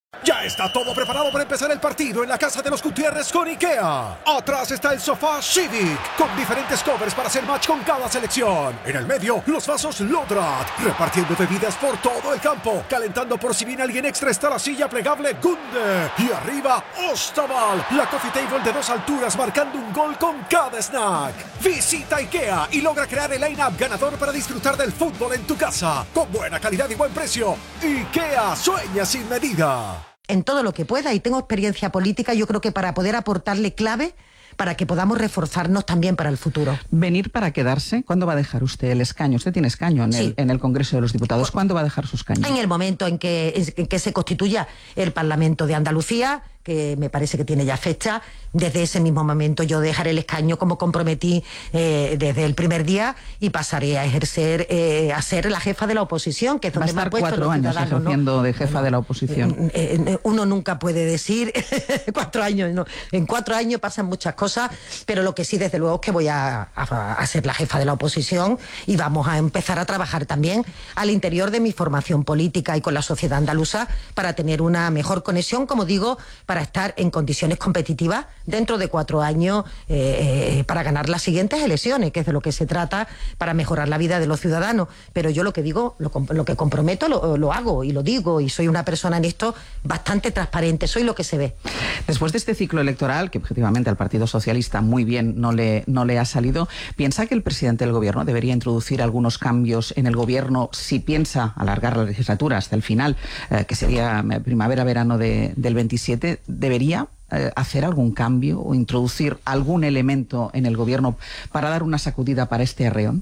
Ya está todo preparado para empezar el partido en la casa de los Gutiérrez con IKEA. Atrás está el sofá Civic, con diferentes covers para hacer match con cada selección. En el medio, los vasos Lodrat, repartiendo bebidas por todo el campo. Calentando por si viene alguien extra está la silla plegable Gunde. Y arriba, Ostaval, la coffee table de 2 alturas marcando un gol con cada snack. Visita IKEA y logra crear el line-up ganador para disfrutar del fútbol en tu casa. Con buena calidad y buen precio. IKEA sueña sin medida. En todo lo que pueda, y tengo experiencia política, yo creo que para poder aportarle clave para que podamos reforzarnos también para el futuro. ¿Venir para quedarse? ¿Cuándo va a dejar usted el escaño? Usted tiene escaño en el Congreso de los Diputados. ¿Cuándo va a dejar su escaño? En el momento en que se constituya el Parlamento de Andalucía, que me parece que tiene ya fecha. Desde ese mismo momento yo dejaré el escaño como comprometí desde el primer día y pasaré a ejercer, a ser la jefa de la oposición, que es donde va a estar 4 años ejerciendo, ¿no?, de jefa de la oposición. Uno nunca puede decir 4 años, no. En 4 años pasan muchas cosas, pero lo que sí, desde luego, es que voy a ser la jefa de la oposición y vamos a empezar a trabajar también al interior de mi formación política y con la sociedad andaluza para tener una mejor conexión, como digo, para estar en condiciones competitivas dentro de 4 años para ganar las siguientes elecciones, que es de lo que se trata, para mejorar la vida de los ciudadanos. Pero yo lo que digo, lo que comprometo, lo hago y lo digo, y soy una persona en esto bastante transparente, soy lo que se ve. Después de este ciclo electoral, que objetivamente al Partido Socialista muy bien no le ha salido, ¿piensa que el presidente del Gobierno debería introducir algunos cambios en el Gobierno si piensa alargar la legislatura hasta el final, que sería primavera-verano del 27? ¿Debería hacer algún cambio o introducir algún elemento en el Gobierno para dar una sacudida para este arreón?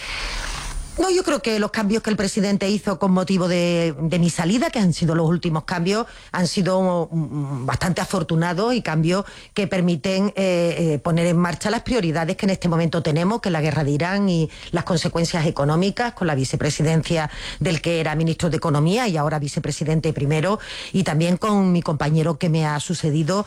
No, yo creo que los cambios que el presidente hizo con motivo de mi salida, que han sido los últimos cambios, han sido bastante afortunados y cambios que permiten poner en marcha las prioridades que en este momento tenemos, que es la guerra de Irán y las consecuencias económicas, con la vicepresidencia del que era ministro de Economía y ahora vicepresidente primero, y también con mi compañero que me ha sucedido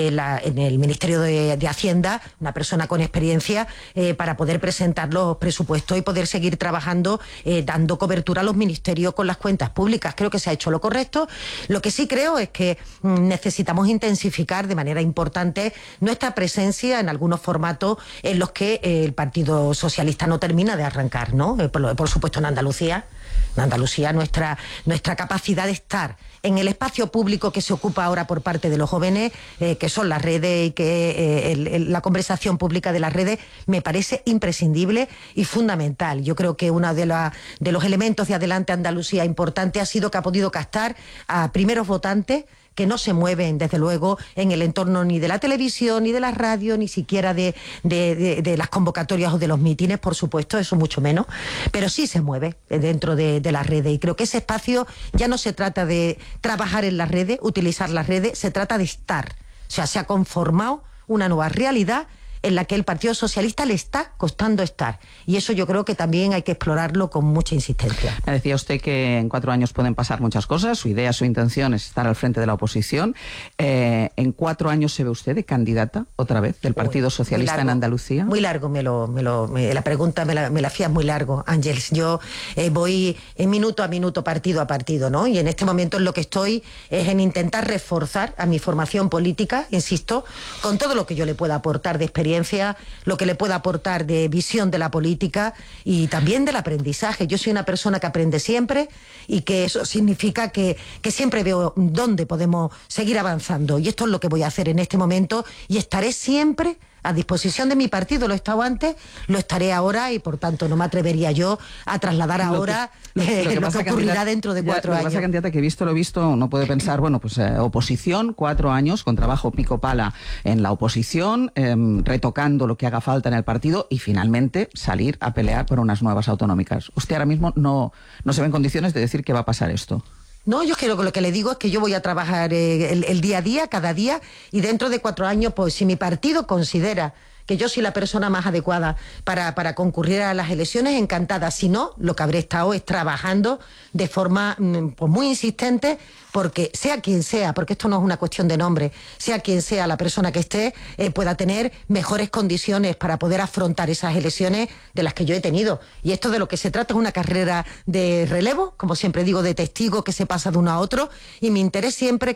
en el Ministerio de Hacienda, una persona con experiencia, para poder presentar los presupuestos y poder seguir trabajando dando cobertura a los ministerios con las cuentas públicas. Creo que se ha hecho lo correcto. Lo que sí creo es que necesitamos intensificar de manera importante nuestra presencia en algunos formatos en los que el Partido Socialista no termina de arrancar, ¿no? Por supuesto en Andalucía. En Andalucía nuestra capacidad de estar en el espacio público que se ocupa ahora por parte de los jóvenes, que son las redes y que la conversación pública de las redes me parece imprescindible y fundamental. Yo creo que uno de los elementos de Adelante Andalucía importante ha sido que ha podido captar a primeros votantes que no se mueven, desde luego, en el entorno ni de la televisión, ni de la radio, ni siquiera de las convocatorias o de los mítines, por supuesto, eso mucho menos, pero sí se mueve dentro de las redes. Y creo que ese espacio ya no se trata de trabajar en las redes, utilizar las redes, se trata de estar. O sea, se ha conformado una nueva realidad en la que el Partido Socialista le está costando estar. Y eso yo creo que también hay que explorarlo con mucha insistencia. Me decía usted que en 4 años pueden pasar muchas cosas. Su idea, su intención es estar al frente de la oposición. ¿En 4 años se ve usted de candidata otra vez del Partido Socialista en Andalucía? Muy largo, la pregunta me la fías muy largo, Ángeles. Yo voy minuto a minuto, partido a partido, ¿no? Y en este momento en lo que estoy es en intentar reforzar a mi formación política, insisto, con todo lo que yo le pueda aportar de experiencia, lo que le pueda aportar de visión de la política y también del aprendizaje. Yo soy una persona que aprende siempre y que eso significa que siempre veo dónde podemos seguir avanzando, y esto es lo que voy a hacer en este momento, y estaré siempre a disposición de mi partido. Lo he estado antes, lo estaré ahora, y por tanto no me atrevería yo a trasladar ahora lo que ocurrirá dentro de 4 años. Lo que pasa, candidata, que visto lo visto, uno puede pensar, bueno, pues oposición, 4 años, con trabajo pico pala en la oposición, retocando lo que haga falta en el partido y finalmente salir a pelear por unas nuevas autonómicas. Usted ahora mismo no se ve en condiciones de decir que va a pasar esto. No, yo creo que lo que le digo es que yo voy a trabajar el día a día, cada día, y dentro de 4 años, pues si mi partido considera que yo soy la persona más adecuada para concurrir a las elecciones, encantada. Si no, lo que habré estado es trabajando de forma pues muy insistente, porque sea quien sea, porque esto no es una cuestión de nombre, sea quien sea la persona que esté, pueda tener mejores condiciones para poder afrontar esas elecciones de las que yo he tenido. Y esto de lo que se trata es una carrera de relevo, como siempre digo, de testigo que se pasa de uno a otro, y mi interés siempre